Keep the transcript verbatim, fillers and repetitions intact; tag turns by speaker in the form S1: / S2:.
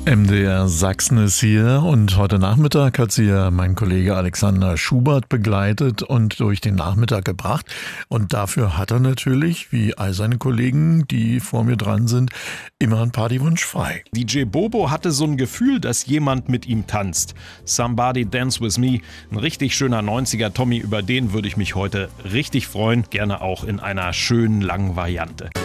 S1: M D R Sachsen ist hier und heute Nachmittag hat sie ja mein Kollege Alexander Schubert begleitet und durch den Nachmittag gebracht. Und dafür hat er natürlich, wie all seine Kollegen, die vor mir dran sind, immer einen Partywunsch frei.
S2: D J Bobo hatte so ein Gefühl, dass jemand mit ihm tanzt. Somebody Dance With Me, ein richtig schöner neunziger Tommy, über den würde ich mich heute richtig freuen, gerne auch in einer schönen langen Variante.